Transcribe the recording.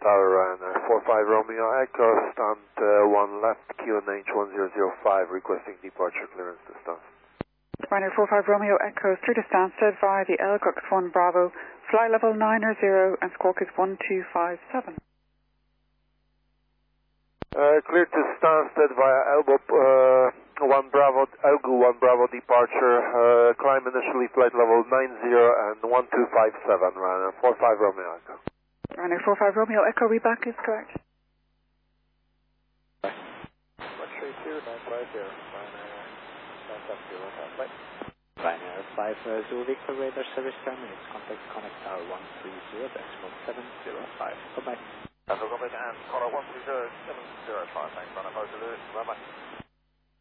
Tower, Ryanair 45 Romeo Echo, stand 1 left, QNH 1005, requesting departure clearance to Stansted. Ryanair 45 Romeo Echo, through to Stansted via the Elcox 1 Bravo, flight level 900 and squawk is 1257. Clear to Stansted via Elgo 1 Bravo, Elgo 1 Bravo departure, climb initially flight level 90 and 1257, Ryanair 45 Romeo Echo. Ryanair 45 Romeo Echo, read back is correct. 132950, Ryanair 5 Zulu Victor radar service terminates, contact connect tower 130, decimal 705, goodbye. Have a good and caller 130, 705, thanks, Ryanair 5 Zulu, bye bye.